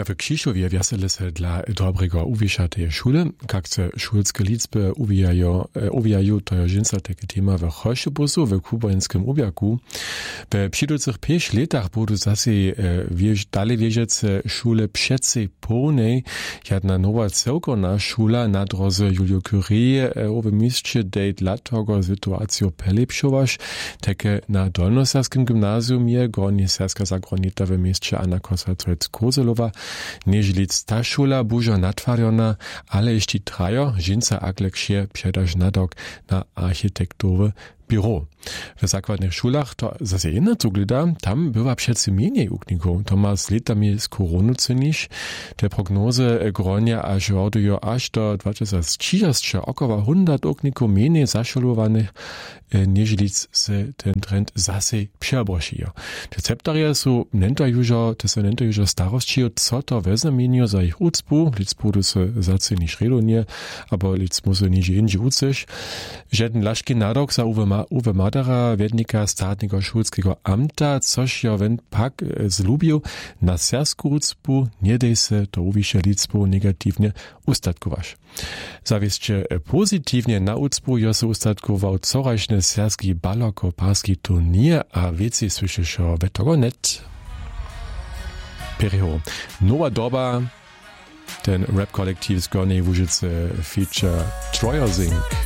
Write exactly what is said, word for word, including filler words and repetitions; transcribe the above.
Ja, w Krzyżowie wiesele se dla dobrego uwieszateje szule, jak se szulskie liczby uwijają, uwijają to jest jinca takie tema w Choszczybusu, w kubańskim ubiaku. W przydących pięć latach będą zase wież, dalej wierzeć szule przece pełnej, jedna nowa całkowna szula na drodze Julio Curie, owe mieście dejt latogo sytuację pelepszować, takie na Dolnosarskim gimnazjum je gorniserska zagronita w mieście Anna Kosa-Kozelowa, nieźli ta szula bużo natwariona, ale jeszcze trajo, żinca akleksie przedaż nadok na architektowe biuro. W zakładnych szulach to zase inaczej gleda, tam była przece mniej ukników. To ma z latami z koronu niż. Te prognozy gronia aż hodują aż do dwa tysiące trzydzieści około hundert ukników mniej zaszolowanych, nieźli se ten trend zase przebrosziją. Te ceptarie są nento już, to są nento już starości, co to weznamieniu za ich ucpu, lic budu se zace niż redonie, aber lic musu niż indziej uczyć. Żaden laszki nadok za uwe ma Uwe Madera, wiednika statnego szulskiego amta, coś ja wen pak zlubił, na sersku ucpu nie dej se to uwisze liczbu negatywnie ustatkować. Zawieszcze pozytywnie na ucpu jo se ustatkował coraśny serski balokoparski turnier, a wieci słyszysz o wetogo net. Pereho. Nowa doba, ten rap kolektiv z Gornej Łużycy feature Troyer Zink.